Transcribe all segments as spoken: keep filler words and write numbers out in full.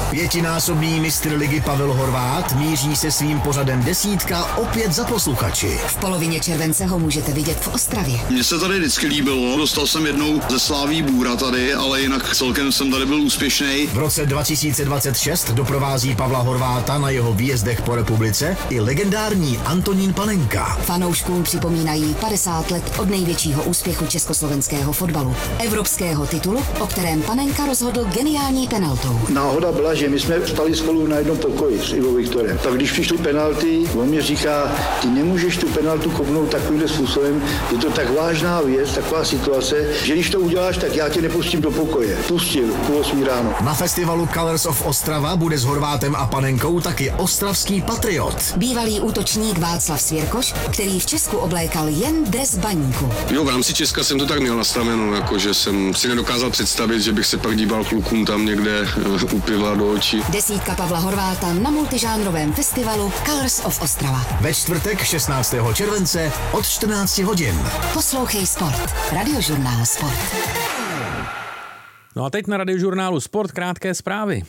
Pětinásobný mistr ligy Pavel Horváth míří se svým pořadem Desítka opět za posluchači. V polovině července ho můžete vidět v Ostravě. Mně se tady vždycky líbilo, dostal jsem jednou ze Sláví Bůra tady, ale jinak celkem jsem tady byl úspěšný. V roce dva tisíce dvacet šest doprovází Pavla Horváta na jeho výjezdech po republice i legendární Antonín Panenka. Fanouškům připomínají padesát let od největšího úspěchu československého fotbalu. Evropského titulu, o kterém Panenka rozhodl geniální penaltou. Náhoda byla, že my jsme spali spolu na jednom pokoji s Ivo Viktorem. Tak když přišly penalty, on mě říká, ty nemůžeš tu penaltu kopnout takovýmhle způsobem, je to tak vážná věc, taková situace, že když to uděláš, tak já tě nepustím do pokoje. Pustil půl osmí ráno. Na festivalu Colors of Ostrava bude s Horvátem a Panenkou taky ostravský patriot. Bývalý útočník Václav Svěrkoš, který v Česku oblékal jen dres baníku. Jo, v rámci Česka jsem to tak měl nastaveno, jako že jsem si nedokázal představit, že bych se pak díval klukům tam někde uh, u piva do očí. Desítka Pavla Horváta na multižánrovém festivalu Colors of Ostrava. Ve čtvrtek šestnáctého července od čtrnácti hodin. Poslouchej Sport. Radiožurnál Sport. No a teď na Radiožurnálu Sport krátké zprávy.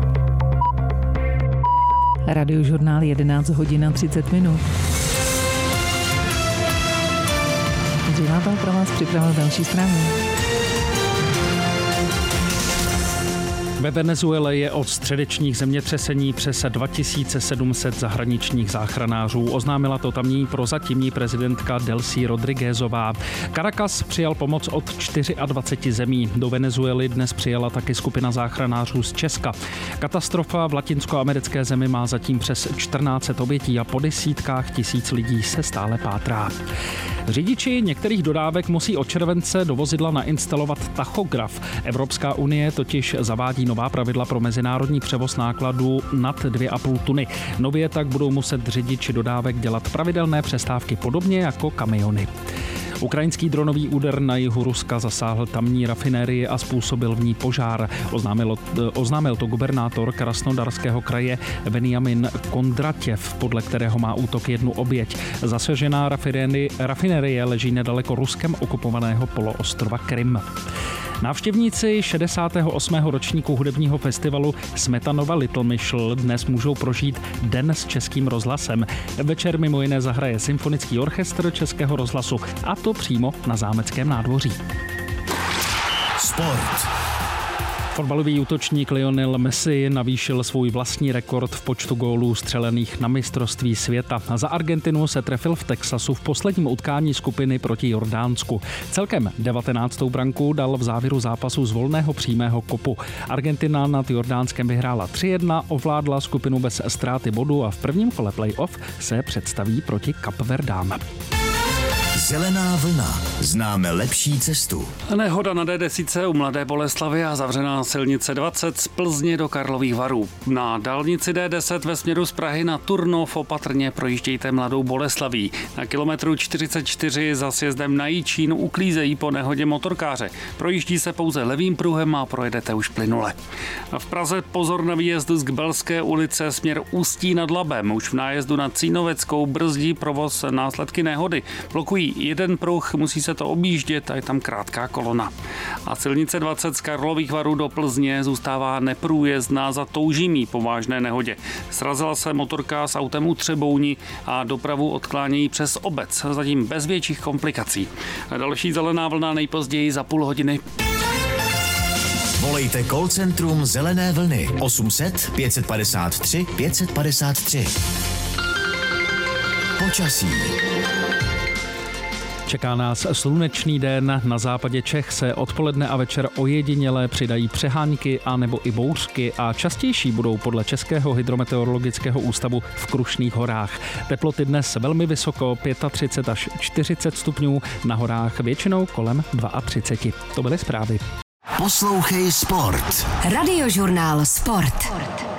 Radiožurnál jedenáct hodin a třicet minut. Dřivátel pro vás připravil další zprávy. Ve Venezuele je od středečních zemětřesení přes dva tisíce sedm set zahraničních záchranářů. Oznámila to tamní prozatímní prezidentka Delcy Rodriguezová. Caracas přijal pomoc od dvacet čtyři zemí. Do Venezuely dnes přijela taky skupina záchranářů z Česka. Katastrofa v latinskoamerické zemi má zatím přes čtrnáct set obětí a po desítkách tisíc lidí se stále pátrá. Řidiči některých dodávek musí od července do vozidla nainstalovat tachograf. Evropská unie totiž zavádí nová pravidla pro mezinárodní převoz nákladů nad dvě a půl tuny. Nově tak budou muset řidiči dodávek dělat pravidelné přestávky podobně jako kamiony. Ukrajinský dronový úder na jihu Ruska zasáhl tamní rafinérii a způsobil v ní požár. Oznámil, oznámil to gubernátor Krasnodarského kraje Veniamin Kondratěv, podle kterého má útok jednu oběť. Zasažená rafinérie leží nedaleko Ruskem okupovaného poloostrova Krym. Návštěvníci šedesátého osmého ročníku hudebního festivalu Smetanova Litomyšl dnes můžou prožít den s Českým rozhlasem. Večer mimo jiné zahraje Symfonický orchestr Českého rozhlasu, a to přímo na Zámeckém nádvoří. Sport. Fotbalový útočník Lionel Messi navýšil svůj vlastní rekord v počtu gólů střelených na mistrovství světa. Za Argentinu se trefil v Texasu v posledním utkání skupiny proti Jordánsku. Celkem devatenáctou branku dal v závěru zápasu z volného přímého kopu. Argentina nad Jordánskem vyhrála tři jedna, ovládla skupinu bez ztráty bodu a v prvním kole playoff se představí proti Kapverdám. Zelená vlna. Známe lepší cestu. Nehoda na dé deset u Mladé Boleslavi a zavřená silnice dvacet z Plzně do Karlových Varů. Na dálnici dé deset ve směru z Prahy na Turnov opatrně projíždějte Mladou Boleslaví. Na kilometru čtyřicet čtyři za sjezdem na Jičín uklízejí po nehodě motorkáře. Projíždí se pouze levým pruhem a projedete už plynule. V Praze pozor na výjezd z Kbelské ulice směr Ústí nad Labem. Už v nájezdu na Cínoveckou brzdí provoz následky nehody. Blokují jeden pruh, musí se to objíždět a je tam krátká kolona. A silnice dvacet z Karlových Varů do Plzně zůstává neprůjezdná za Toužimí po vážné nehodě. Srazila se motorka s autem u Třebouni a dopravu odklánějí přes obec, zatím bez větších komplikací. A další zelená vlna nejpozději za půl hodiny. Volejte call centrum Zelené vlny osm set pět padesát tři pět padesát tři. Počasí. Čeká nás slunečný den, na západě Čech se odpoledne a večer ojediněle přidají přehánky a nebo i bouřky a častější budou podle Českého hydrometeorologického ústavu v Krušných horách. Teploty dnes velmi vysoko, třicet pět až čtyřicet stupňů, na horách většinou kolem třicet dva. To byly zprávy. Poslouchej Sport. Radiožurnál Sport.